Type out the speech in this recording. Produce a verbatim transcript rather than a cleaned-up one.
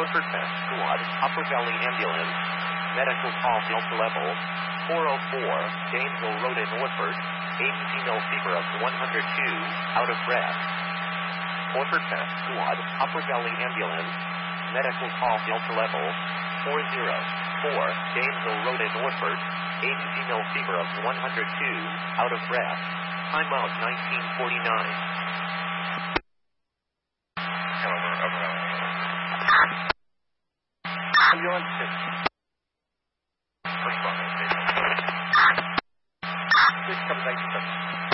Orford Test Squad, Upper Valley Ambulance, medical call Delta level four oh four, Gainesville Road in Orford, eighty female fever of one hundred two, out of breath. Orford Test Squad, Upper Valley Ambulance, medical call Delta level four oh four, Gainesville Road in Orford, eighty female fever of one hundred two, out of breath. Time out nineteen forty-nine. Ambulance six. First one. Six comes eight seven.